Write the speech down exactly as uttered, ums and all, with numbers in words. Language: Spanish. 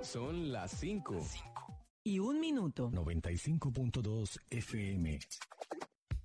Son las cinco. Y un minuto. noventa y cinco punto dos F M.